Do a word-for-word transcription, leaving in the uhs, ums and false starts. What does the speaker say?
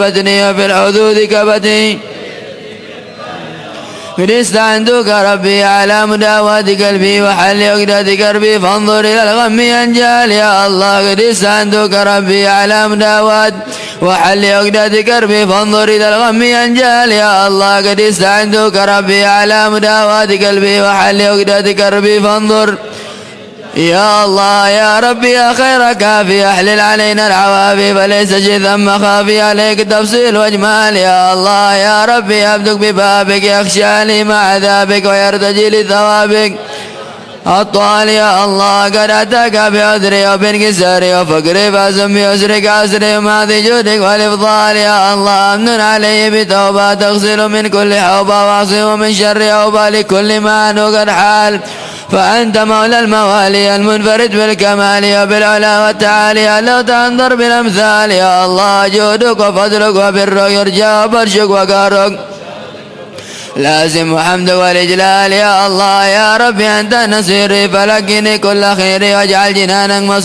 بتني في الحدود كبتي قد استعنتك ربي على مداواة قلبي وحل عقدة كربي فانظر إلى الغم ينجال يا الله. قد استعنتك ربي على مداواة وحل عقدة كربي فانظر إلى الغم ينجال يا الله. قد استعنتك ربي على مداواة قلبي وحل عقدة كربي فانظر يا الله. يا ربي يا خير كافي احلل علينا العوافي فليس جذا مخافي عليك تفصيل واجمال يا الله. يا ربي عبدك ببابك يخشى لي مع عذابك ويرتجي لثوابك الطوال يا الله. قد أتاك بعذري وبانكساري وفقري فازم بيسرك عسري ومع ذي جودك والإفضال يا الله. أمن علي بتوبة تغسل من كل حوبة واعصم من شر أوبة لكل ما عنه قد حال. فأنت مولى الموالي المنفرد بالكمال وبالعلا والتعالي لو تنظر بالأمثال يا الله. جودك وفضلك وبرك يرجى وبرشك وقارك لازم وحمدك والإجلال يا الله. يا ربي أنت نصيري فلقني كل خيري واجعل جنانك